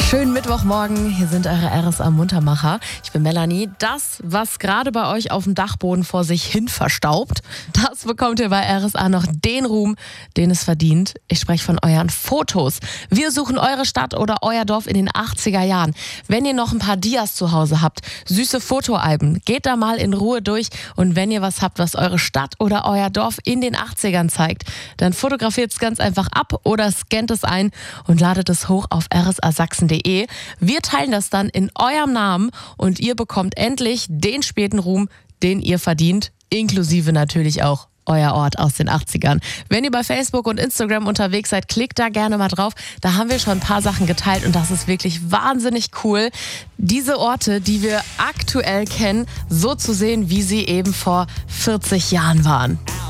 Schönen Mittwochmorgen, hier sind eure RSA Muntermacher. Ich bin Melanie. Das, was gerade bei euch auf dem Dachboden vor sich hin verstaubt, das bekommt ihr bei RSA noch den Ruhm, den es verdient. Ich spreche von euren Fotos. Wir suchen eure Stadt oder euer Dorf in den 80er Jahren. Wenn ihr noch ein paar Dias zu Hause habt, süße Fotoalben, geht da mal in Ruhe durch. Und wenn ihr was habt, was eure Stadt oder euer Dorf in den 80ern zeigt, dann fotografiert es ganz einfach ab oder scannt es ein und ladet es hoch auf rsasachsen.de. Wir teilen das dann in eurem Namen und ihr bekommt endlich den späten Ruhm, den ihr verdient, inklusive natürlich auch euer Ort aus den 80ern. Wenn ihr bei Facebook und Instagram unterwegs seid, klickt da gerne mal drauf. Da haben wir schon ein paar Sachen geteilt und das ist wirklich wahnsinnig cool, diese Orte, die wir aktuell kennen, so zu sehen, wie sie eben vor 40 Jahren waren.